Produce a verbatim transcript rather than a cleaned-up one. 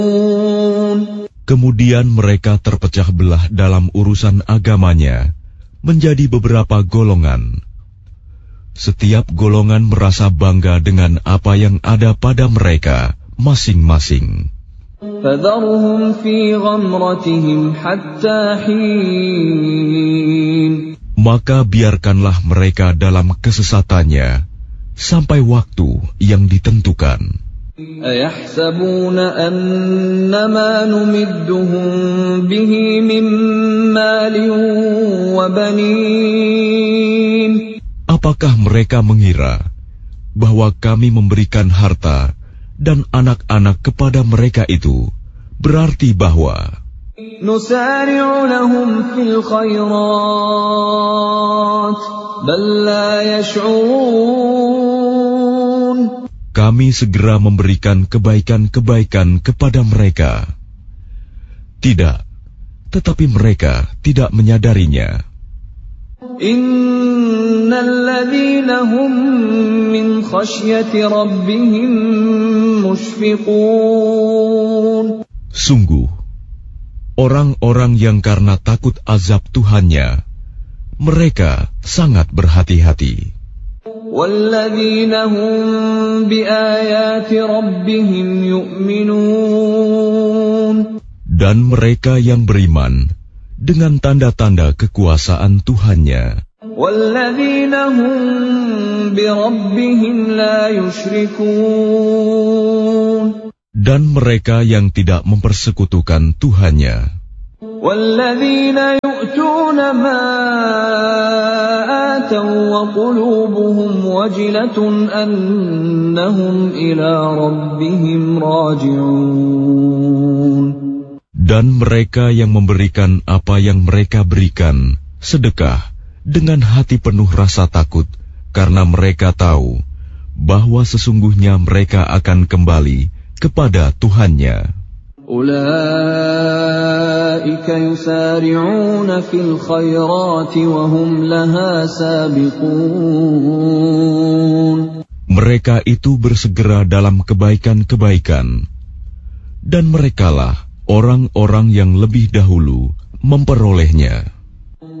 Kemudian mereka terpecah belah dalam urusan agamanya menjadi beberapa golongan. Setiap golongan merasa bangga dengan apa yang ada pada mereka masing-masing. Maka biarkanlah mereka dalam kesesatannya sampai waktu yang ditentukan. أَيَحْسَبُونَ أَنَّمَا نُمِدُّهُم بِهِ مِن مَّالٍ وَبَنِينَ Apakah mereka mengira bahwa kami memberikan harta dan anak-anak kepada mereka itu berarti bahwa نُسَارِعُ لَهُمْ فِي الْخَيْرَاتِ بَل لَّا يَشْعُرُونَ kami segera memberikan kebaikan-kebaikan kepada mereka? Tidak, tetapi mereka tidak menyadarinya. Innalladzina hum min khasyati rabbihim mushfiqun. Sungguh, orang-orang yang karena takut azab Tuhannya, mereka sangat berhati-hati. Walladzina hum biayati rabbihim yu'minun. Dan mereka yang beriman dengan tanda-tanda kekuasaan Tuhannya. Walladzina hum bi rabbihim la yushrikun. Dan mereka yang tidak mempersekutukan Tuhannya. Walladzina yu'tuna ma ataw wa qulubuhum wajilatun annahum ila rabbihim raji'un. Dan mereka yang memberikan apa yang mereka berikan, sedekah, dengan hati penuh rasa takut, karena mereka tahu bahwa sesungguhnya mereka akan kembali kepada Tuhannya. Ulaika yusari'una fil khairati wa hum laha sabiqun. Mereka itu bersegera dalam kebaikan-kebaikan, dan merekalah orang-orang yang lebih dahulu memperolehnya.